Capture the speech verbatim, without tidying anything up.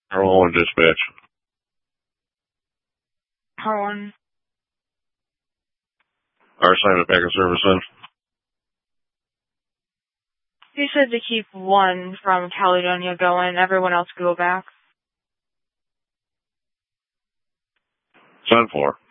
Harlan dispatch. Harlan. Our assignment back in service then. He said to keep one from Caledonia going. Everyone else go back. Sun four.